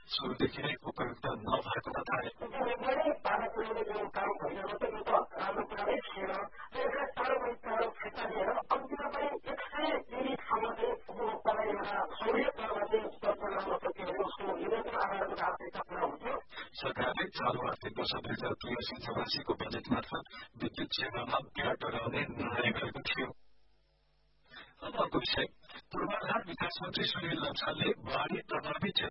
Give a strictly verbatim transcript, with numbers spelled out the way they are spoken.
सुरुदेखि नै उपयुक्त नभएको बताए। धेरै पानीको जो काम भइरहेको थियो यो त राम्रो कुरा नै थिएन र यसलाई टाढो फिर्ता लिएर अन्तिममा पनि एक सय युनिटसम्म चाहिँ उपभोक्तालाई एउटा सहुलियत गरेर चाहिँ उपलब्ध गर्न सकियो भने उसको निरन्तर आधारको आवश्यकता पुरा हुन्थ्यो। सरकारले चालू आर्थिक वर्ष दुई हजार त्रियासी चौरासीको बजेट मार्फत विद्युत सेवामा ब्याट लगाउने निर्णय गरेको थियो। अब अर्को विषय पूर्वाधार विकास मन्त्री सुनिल लम्सालले बाढ़ी प्रभावित